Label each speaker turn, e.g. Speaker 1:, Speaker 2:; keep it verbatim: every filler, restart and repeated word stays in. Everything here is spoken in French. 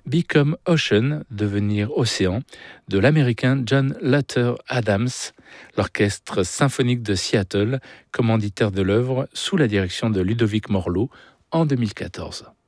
Speaker 1: Become Ocean, devenir océan, de l'américain John Lutter Adams, l'orchestre symphonique de Seattle, commanditaire de l'œuvre sous la direction de Ludovic Morlot en deux mille quatorze.